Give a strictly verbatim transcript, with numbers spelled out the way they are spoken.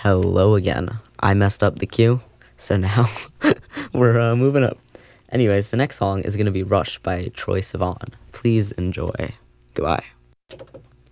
Hello again. I messed up the cue, so now we're uh, moving up. Anyways, the next song is going to be Rush by Troye Sivan. Please enjoy. Goodbye.